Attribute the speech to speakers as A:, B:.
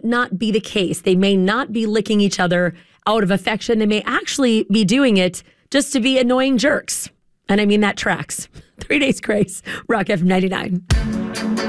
A: not be the case. They may not be licking each other out of affection. They may actually be doing it just to be annoying jerks. And I mean, that tracks. 3 Days Grace, Rock FM 99.